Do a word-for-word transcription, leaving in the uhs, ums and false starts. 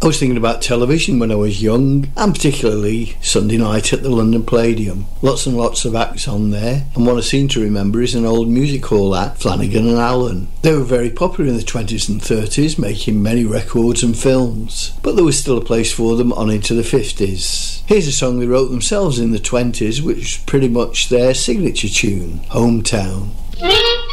I was thinking about television when I was young, and particularly Sunday night at the London Palladium. Lots and lots of acts on there, and one I seem to remember is an old music hall act, Flanagan and Allen. They were very popular in the twenties and thirties, making many records and films, but there was still a place for them on into the fifties. Here's a song they wrote themselves in the twenties, which was pretty much their signature tune, Hometown.